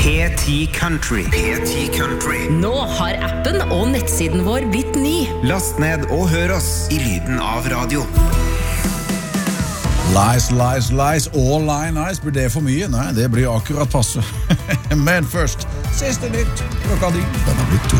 P10 Country. P10 Country. Nå har appen og nettsiden vår blitt ny. Last ned og hør oss I lyden av radio. Lies, lies, lies, all line ice. Blir det for mye? Nei, det blir akkurat passe. Men først, siste nytt. Klokka di, den har blitt 2.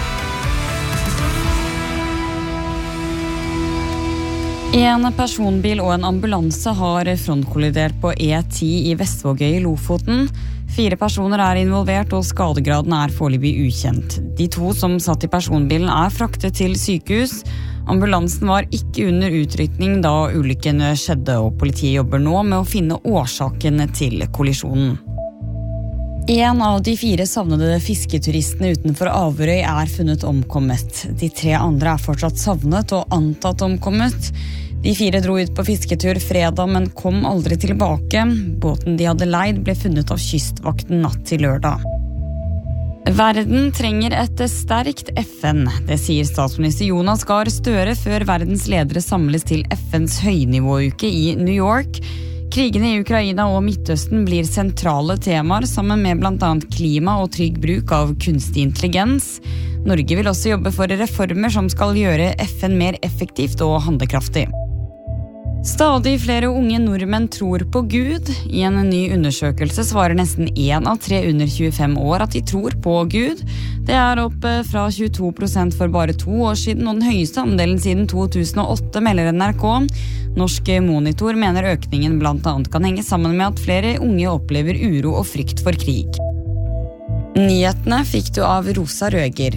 En personbil og en ambulanse har frontkollidert på E10 I Vestvågøy I Lofoten. 4 personer involvert, og skadegraden foreløpig ukjent. De 2 som satt I personbilen fraktet til sykehus. Ambulansen var ikke under utrykning da ulykken skjedde, og politiet jobber nå med å finne årsaken til kollisjonen. En av de 4 savnede fisketuristene utenfor Averøy funnet omkommet. De 3 andre fortsatt savnet og antatt omkommet. De 4 dro ut på fisketur fredag, men kom aldri tilbake. Båten de hadde leid ble funnet av kystvakten natt til lørdag. Verden trenger et sterkt FN. Det sier statsminister Jonas Gahr Støre før verdens ledere samles til FNs høynivåuke I New York. Krigene I Ukraina og Midtøsten blir sentrale temaer sammen med blant annet klima og trygg bruk av kunstig intelligens. Norge vil også jobbe for reformer som skal gjøre FN mer effektivt og handlekraftig. Stadig flere unge nordmenn tror på Gud. I en ny undersøkelse svarer nesten 1 av 3 under 25 år at de tror på Gud. Det opp fra 22% for bare 2 år siden, og den høyeste andelen siden 2008, melder NRK. Norsk Monitor mener økningen blant annet kan henge sammen med at flere unge opplever uro og frykt for krig. Nyhetene fikk du av Rosa Røger.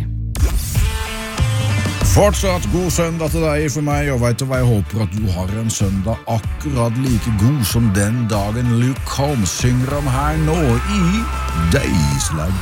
Fortsatt god søndag til deg for meg, og vet du hva, jeg håper at du har en søndag akkurat like god som den dagen Luke Combs synger om her nå I Days Like